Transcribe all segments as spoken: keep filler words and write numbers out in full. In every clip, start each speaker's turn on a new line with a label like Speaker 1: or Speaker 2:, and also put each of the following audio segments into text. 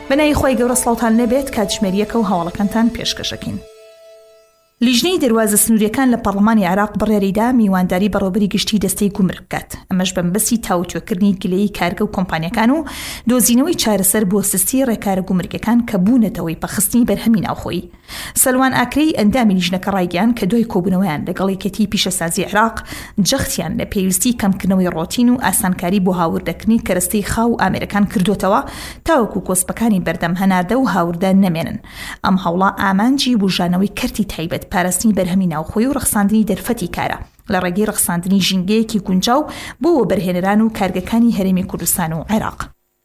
Speaker 1: بەنای خۆی گەورە سڵاوتان لێبێت کاتژمێریەکە و هەواڵەکانتان پێشکەشەکەین. لیژنەی دەواازە سنووریەکان لە پەرلەمانی عێراق بڕیاریدا میوانداری بەڕێوەبەری گشتی دەستەی گومرگ بکات. ئەمەش بەمبەستی تاوتوێکردنی گلەیی کارگە و کۆمپانیەکان و دۆزینەوەی چارەسەر بۆ سستی ڕێکارە گومرگەکان کە بوونەتەوەی پەخستنی بەرهەمی ناوخۆیی. سەلوان ئاکرەی ئەندامی لیژنەکە ڕایگەیاند کە دوای کۆبوونەوەیان لەگەڵ یەکێتی پیشەسازی عێراق جەختیان لە پێویستی کەمکردنەوەی ڕۆتین و ئاسانکاری بۆ هاوردەکردنی کەرەستەی خاو و ئامێرەکان کردوتەوە تاوەکو کۆسپەکانی بەردەم هەناردە و هاوردە نەمێنن. ئەم هەوڵە ئامانجی بژانەوەی کەرتی تایبەت پاراستنی بەرهەمی ناوخۆیی و ڕەخساندنی دەرفەتی کارە لە ڕێگەی ڕەخساندنی ژینگەیەکی گونجاو بۆ بەرهێنەران و کارگەکانی هەرێمی کوردستان و عێراق.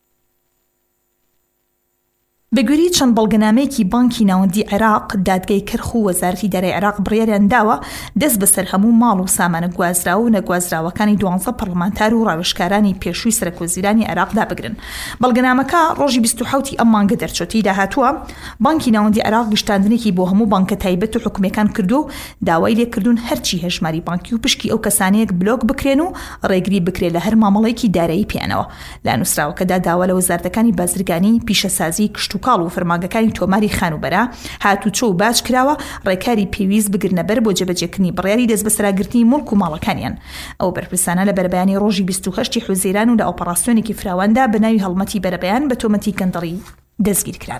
Speaker 1: بەگوێری چەند بەڵگەنامەیەکی بانکی ناوەندی عێراق، دادگای کەرخ و وەزارەتی دارایی عێراق بڕیاریان داوە دەست بەسەر هەموو ماڵ و سامانە گوازراوە و نەگوازراوەکانی دوانزە پەرلەمانتار و ڕاوێژکارانی پێشووی سەرۆکوەزیرانی عێراق دابگرن. بەڵگەنامەکە ڕۆژی بیست و حەوتی ئەم مانگە دەرچۆتی داهاتووە. بانکی ناوەندی عێراق گشتاندنێکی بۆ هەموو بانکە تایبەت و حکومەکان کردو و داوای لێکردون هەرچی هەژماری بانکی و پشکی ئەو کەسانەیەک بلۆک بکرێن و ڕێگری بکرێت لە هەر مامەڵەیەکی دارایی پێیانەوە. لە نووسراوەکەدا داوا لە وەزارەتەکانی بازرگانی، پیشەسازی، کشتوکاڵ و فەرمانگەکانی تۆماری خانوبەرە هاتوچۆ و باش کراوە ڕێکاری پێویست بگرنە بەر بۆ جێبەجێکردنی بڕیاری دەست بەسەراگرتنی مڵک و ماڵەکانیان. ئەو بەرپرسانە لە بەربەیانی ڕۆژی بیست و هەشتی حوزەیران و لە ئۆپەراسیۆنێکی فراواندا بە ناوی هەڵمەتی بەربەیان بە تۆمەتی گەندەڵی دەستگیر کران.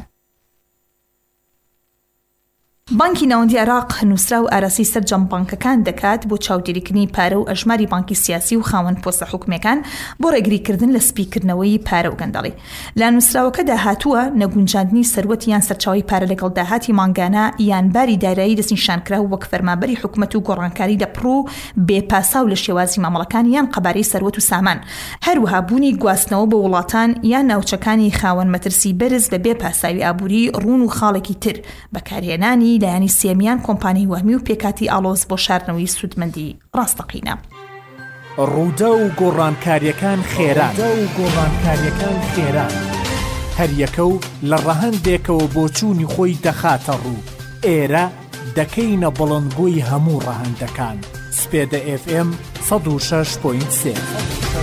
Speaker 1: بانکی ناوەندی عێراق نووسرا و ئاراسی سەرجەم بانکەکان دەکات بۆ چاودێریکردنی پارە و ئەژماری بانکی سیاسی و خاوەن پۆستە حکومەکان بۆ ڕێگریکردن لە سپیکردنەوەی پارە و گەندەڵی. لە نووسراوەکەدا هاتووە نەگونجاندنی سەروەت یان سەرچاوی پارە لەگەڵ داهاتی مانگانە یان باری دارایی دەستنیشانکرا و وەک فەرمانبەری حکومەت و گۆڕانکاری دەپڕ و بێپاسا و لە شێوازی مامەڵەکان یان قەبارەی سەروەت و سامان، هەروەها بوونی گواستنەوە بە وڵاتان یان ناوچەکانی خاوەن مەترسی بەرز بە بێپاساوی ئابووری ڕوون و خاڵێکی تر بەکارهێنانی لایانی سێمیان کۆمپانی وەهمی و پێکاتی ئالۆز بۆ شاردنەوەی سوودمەندی ڕاستەقینە.
Speaker 2: ڕوودە و گۆڕانکاریەکان خێران و گۆڕانکاریەکان خێران هەر یەکە و لە ڕەهەندێکەوە بۆ چوونی خۆی دەخاتە ڕوو. ئێرە دەکەینە بەڵندگۆی هەموو ڕەهەندەکان. سپێدە ئێف ئێم سەد و شەش پۆینت سێ.